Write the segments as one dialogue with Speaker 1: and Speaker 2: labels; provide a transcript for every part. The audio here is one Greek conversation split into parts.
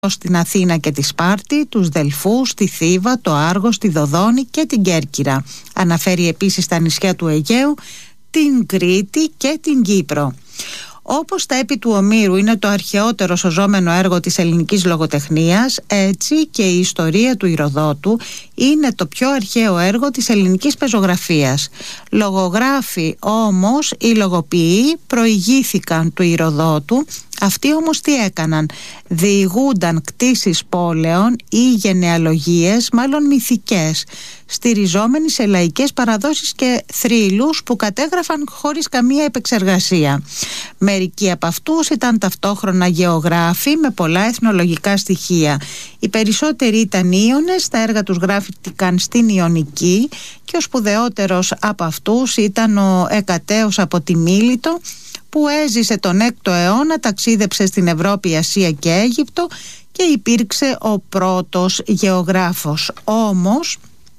Speaker 1: στην Αθήνα και τη Σπάρτη, τους Δελφούς, τη Θήβα, το Άργος, τη Δοδόνη και την Κέρκυρα. Αναφέρει επίσης τα νησιά του Αιγαίου, την Κρήτη και την Κύπρο. Όπως τα έπι του Ομήρου είναι το αρχαιότερο σωζόμενο έργο της ελληνικής λογοτεχνίας, έτσι και η ιστορία του Ηροδότου είναι το πιο αρχαίο έργο της ελληνικής πεζογραφίας. Λογογράφοι όμως ή λογοποιοί προηγήθηκαν του Ηροδότου. Αυτοί όμως τι έκαναν? Διηγούνταν κτήσεις πόλεων ή γενεαλογίες, μάλλον μυθικές, στηριζόμενοι σε λαϊκές παραδόσεις και θρύλους που κατέγραφαν χωρίς καμία επεξεργασία. Μερικοί από αυτούς ήταν ταυτόχρονα γεωγράφοι με πολλά εθνολογικά στοιχεία. Οι περισσότεροι ήταν Ιώνες, τα έργα τους γράφτηκαν στην Ιωνική και ο σπουδαιότερος από αυτούς ήταν ο Εκατέος από τη Μίλητο, που έζησε τον 6ο αιώνα, ταξίδεψε στην Ευρώπη, Ασία και Αίγυπτο και υπήρξε ο πρώτος γεωγράφος. Όμως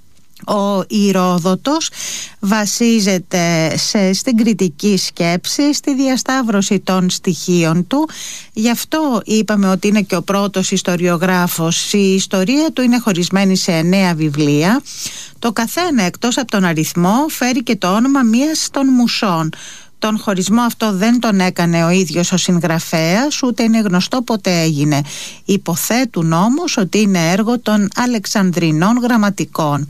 Speaker 1: ο Ηρόδοτος βασίζεται στην κριτική σκέψη, στη διασταύρωση των στοιχείων του. Γι' αυτό είπαμε ότι είναι και ο πρώτος ιστοριογράφος. Η ιστορία του είναι χωρισμένη σε 9 βιβλία. Το καθένα, εκτός από τον αριθμό, φέρει και το όνομα μίας των μουσών. Τον χωρισμό αυτό δεν τον έκανε ο ίδιος ο συγγραφέας, ούτε είναι γνωστό πότε έγινε. Υποθέτουν όμως ότι είναι έργο των Αλεξανδρινών γραμματικών,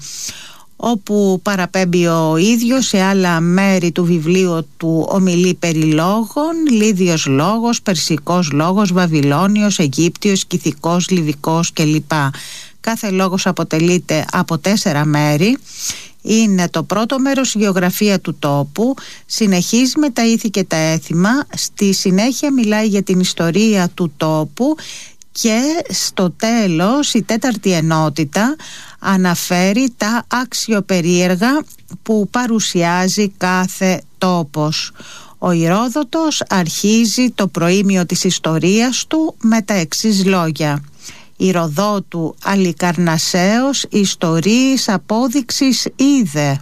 Speaker 1: όπου παραπέμπει ο ίδιος σε άλλα μέρη του βιβλίου του ομιλεί περί λόγων, Λίδιος λόγος, Περσικός λόγος, Βαβυλώνιος, Αιγύπτιος, Κηθικός, Λιβικός κλπ. Κάθε λόγος αποτελείται από 4 μέρη. Είναι το πρώτο μέρος η γεωγραφία του τόπου, συνεχίζει με τα ήθη και τα έθιμα, στη συνέχεια μιλάει για την ιστορία του τόπου και στο τέλος η 4η ενότητα αναφέρει τα αξιοπερίεργα που παρουσιάζει κάθε τόπος. Ο Ηρόδοτος αρχίζει το προήμιο της ιστορίας του με τα εξής λόγια: Ηροδότου Αλικαρνασσέως ιστορίης απόδειξης είδε.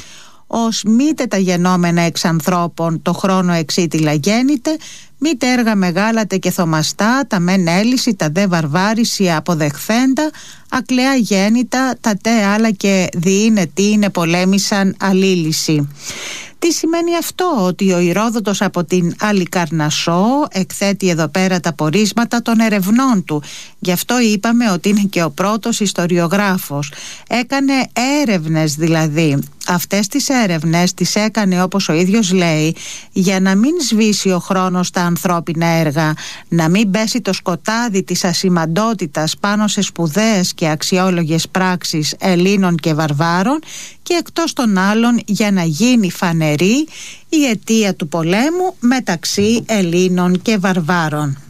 Speaker 1: Ως μήτε τα γενόμενα εξ ανθρώπων το χρόνο εξίτηλα γέννηται, μήτε έργα μεγάλατε και θωμαστά, τα μεν έλυση, τα δε βαρβάριση αποδεχθέντα, ακλαία γέννητα, τα τε άλλα και διήνε τι είναι πολέμησαν αλλήλυση. Τι σημαίνει αυτό? Ότι ο Ηρόδοτος από την Αλικαρνασσό εκθέτει εδώ πέρα τα πορίσματα των ερευνών του. Γι' αυτό είπαμε ότι είναι και ο πρώτος ιστοριογράφος. Έκανε έρευνες δηλαδή. Αυτές τις έρευνες τις έκανε, όπως ο ίδιος λέει, για να μην σβήσει ο χρόνος στα ανθρώπινα έργα, να μην πέσει το σκοτάδι της ασημαντότητας πάνω σε σπουδαίες και αξιόλογες πράξεις Ελλήνων και Βαρβάρων, και εκτός των άλλων για να γίνει φανερή η αιτία του πολέμου μεταξύ Ελλήνων και Βαρβάρων.